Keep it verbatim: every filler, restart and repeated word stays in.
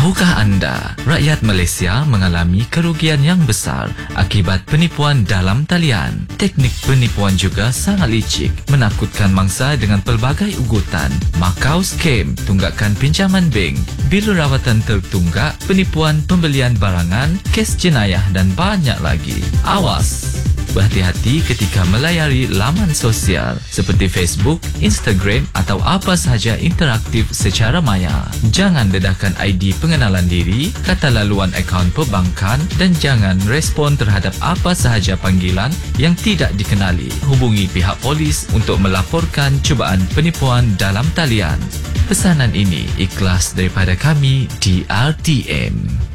Tahukah anda, rakyat Malaysia mengalami kerugian yang besar akibat penipuan dalam talian. Teknik penipuan juga sangat licik, menakutkan mangsa dengan pelbagai ugutan. Macau Scam, tunggakan pinjaman bank, bil rawatan tertunggak, penipuan pembelian barangan, kes jenayah dan banyak lagi. Awas! Berhati-hati ketika melayari laman sosial seperti Facebook, Instagram atau apa sahaja interaktif secara maya. Jangan dedahkan I D pengenalan diri, kata laluan akaun perbankan dan jangan respon terhadap apa sahaja panggilan yang tidak dikenali. Hubungi pihak polis untuk melaporkan cubaan penipuan dalam talian. Pesanan ini ikhlas daripada kami di R T M.